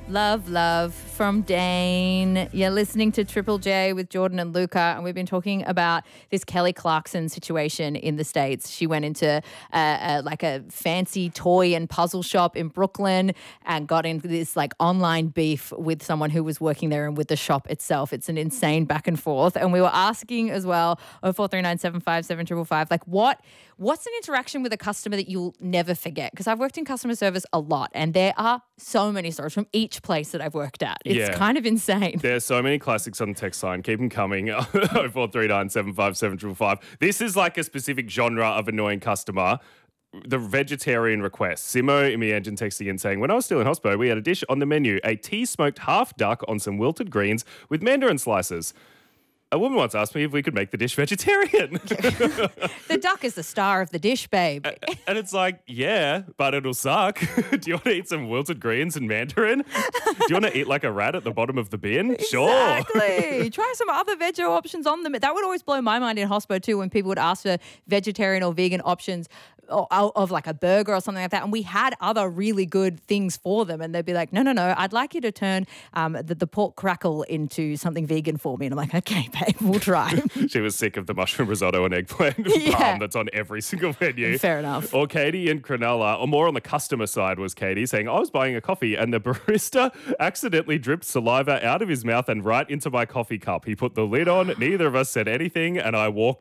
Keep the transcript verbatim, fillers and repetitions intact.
Love, love from Dane. You're listening to Triple J with Jordan and Luca, and we've been talking about this Kelly Clarkson situation in the States. She went into uh, uh, like a fancy toy and puzzle shop in Brooklyn and got into this like online beef with someone who was working there and with the shop itself. It's an insane back and forth. And we were asking as well, oh four three nine seven five seven five five, like what what's an interaction with a customer that you'll never forget? Because I've worked in customer service a lot, and there are so many stories from each place that I've worked at. It's Yeah. kind of insane. There's so many classics on the text line. Keep them coming. oh four three nine seven five seven five five. This is like a specific genre of annoying customer. The vegetarian request. Simo in the engine texting in saying, when I was still in hospital, we had a dish on the menu, a tea-smoked half duck on some wilted greens with mandarin slices. A woman once asked me if we could make the dish vegetarian. The duck is the star of the dish, babe. And it's like, yeah, but it'll suck. Do you want to eat some wilted greens and mandarin? Do you want to eat like a rat at the bottom of the bin? Sure. Exactly. Try some other veg options on them. That would always blow my mind in hospital too, when people would ask for vegetarian or vegan options of, of like a burger or something like that. And we had other really good things for them. And they'd be like, no, no, no, I'd like you to turn um, the, the pork crackle into something vegan for me. And I'm like, okay, babe, we'll try. She was sick of the mushroom risotto and eggplant Yeah. palm that's on every single menu. Fair enough. Or Katie in Cronulla, or more on the customer side was Katie, saying, I was buying a coffee and the barista accidentally dripped saliva out of his mouth and right into my coffee cup. He put the lid on, neither of us said anything, and I walked